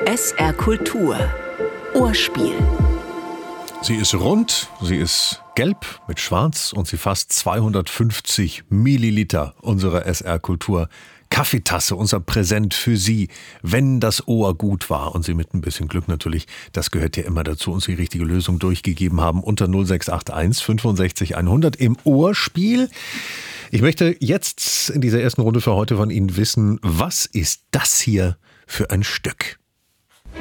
SR Kultur Ohrspiel. Sie ist rund, sie ist gelb mit schwarz und sie fasst 250 Milliliter unserer SR Kultur Kaffeetasse, unser Präsent für Sie, wenn das Ohr gut war und Sie mit ein bisschen Glück natürlich, das gehört ja immer dazu, uns die richtige Lösung durchgegeben haben, unter 0681 65 100 im Ohrspiel. Ich möchte jetzt in dieser ersten Runde für heute von Ihnen wissen, was ist das hier für ein Stück?